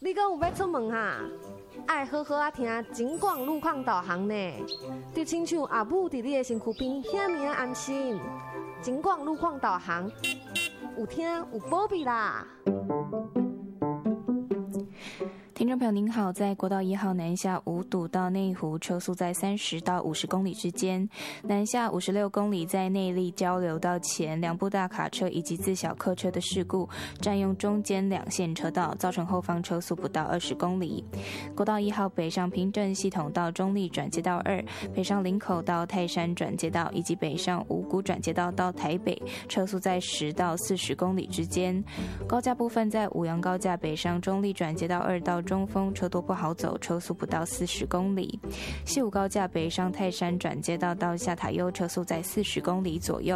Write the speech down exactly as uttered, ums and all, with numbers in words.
你讲有要出门哈？爱好好啊听警广路况导航呢，就亲像阿母伫你的身躯边，遐尔安心。警广路况导航，有听有保庇啦。 听众朋友您好，在国道一号南下五堵到内湖，车速在三十到五十公里之间；南下五十六公里，在内坜交流道前，两部大卡车以及自小客车的事故，占用中间两线车道，造成后方车速不到二十公里。国道一号北上平镇系统到中立转接道二，北上林口到泰山转接道，以及北上五股转接道到台北，车速在十到四十公里之间。高架部分在五杨高架北上中立转接道二到中风，车多不好走，车速不到四十公里。西武高架北上泰山转接道到下塔悠，车速在四十公里左右。